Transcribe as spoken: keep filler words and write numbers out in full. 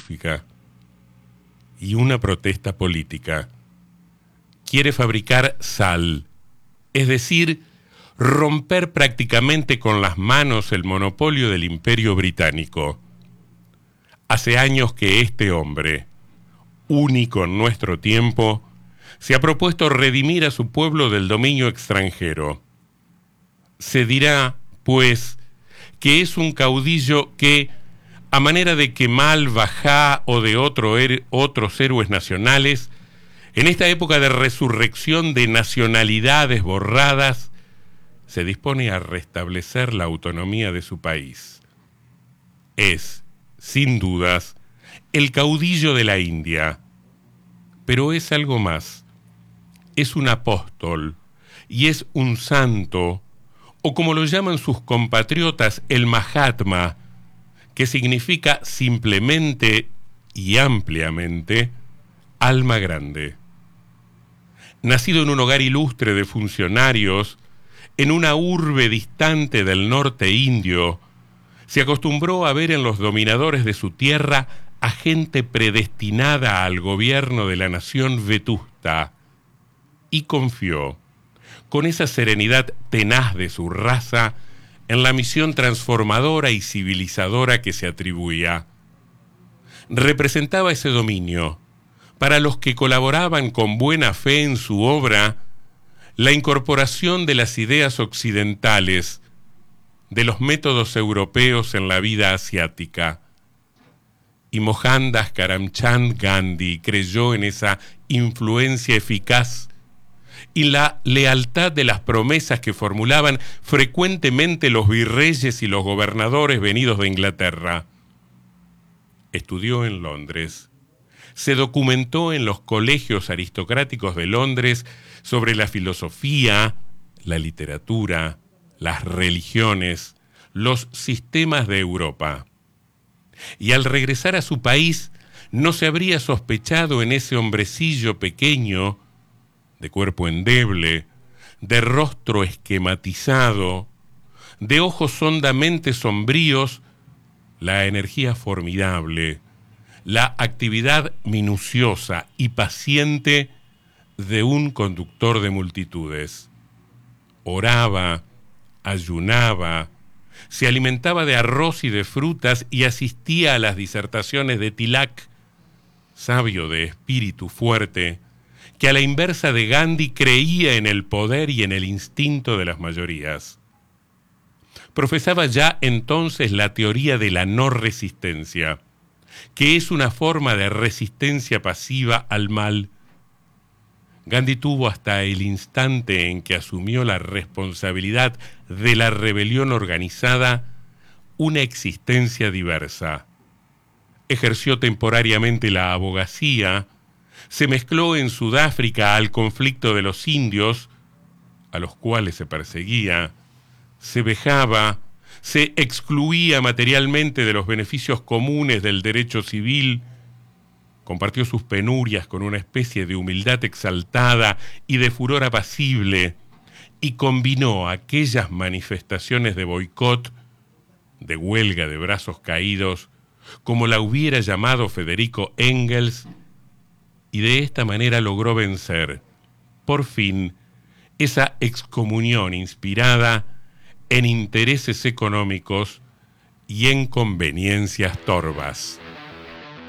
filosófica y una protesta política. Quiere fabricar sal, es decir, romper prácticamente con las manos el monopolio del Imperio Británico. Hace años que este hombre, único en nuestro tiempo, se ha propuesto redimir a su pueblo del dominio extranjero. Se dirá, pues, que es un caudillo que, a manera de Kemal Bajá o de otro her- otros héroes nacionales, en esta época de resurrección de nacionalidades borradas, se dispone a restablecer la autonomía de su país. Es, sin dudas, el caudillo de la India, pero es algo más. Es un apóstol y es un santo, o como lo llaman sus compatriotas, el Mahatma, que significa simplemente y ampliamente alma grande. Nacido en un hogar ilustre de funcionarios, en una urbe distante del norte indio, se acostumbró a ver en los dominadores de su tierra a gente predestinada al gobierno de la nación vetusta, y confió, con esa serenidad tenaz de su raza, en la misión transformadora y civilizadora que se atribuía. Representaba ese dominio, para los que colaboraban con buena fe en su obra, la incorporación de las ideas occidentales, de los métodos europeos en la vida asiática. Y Mohandas Karamchand Gandhi creyó en esa influencia eficaz y la lealtad de las promesas que formulaban frecuentemente los virreyes y los gobernadores venidos de Inglaterra. Estudió en Londres. Se documentó en los colegios aristocráticos de Londres sobre la filosofía, la literatura, las religiones, los sistemas de Europa. Y al regresar a su país, no se habría sospechado en ese hombrecillo pequeño, de cuerpo endeble, de rostro esquematizado, de ojos hondamente sombríos, la energía formidable, la actividad minuciosa y paciente de un conductor de multitudes. Oraba, ayunaba, se alimentaba de arroz y de frutas y asistía a las disertaciones de Tilak, sabio de espíritu fuerte, que a la inversa de Gandhi creía en el poder y en el instinto de las mayorías. Profesaba ya entonces la teoría de la no resistencia, que es una forma de resistencia pasiva al mal. Gandhi tuvo hasta el instante en que asumió la responsabilidad de la rebelión organizada una existencia diversa. Ejerció temporariamente la abogacía, se mezcló en Sudáfrica al conflicto de los indios, a los cuales se perseguía, se vejaba, se excluía materialmente de los beneficios comunes del derecho civil, compartió sus penurias con una especie de humildad exaltada y de furor apacible, y combinó aquellas manifestaciones de boicot, de huelga de brazos caídos, como la hubiera llamado Federico Engels, y de esta manera logró vencer, por fin, esa excomunión inspirada en intereses económicos y en conveniencias torvas.